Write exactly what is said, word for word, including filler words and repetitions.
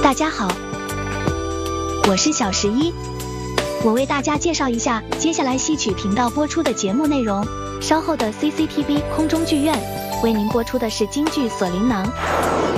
大家好，我是小十一，我为大家介绍一下接下来戏曲频道播出的节目内容。稍后的 C C T V 空中剧院为您播出的是京剧《锁麟囊》。